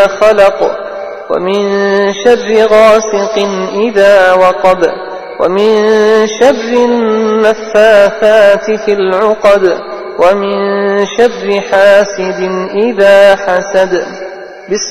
ما خلق، ومن شر غاسق إذا وقب، ومن شر النفاثات في العقد، ومن شر حاسد إذا حسد.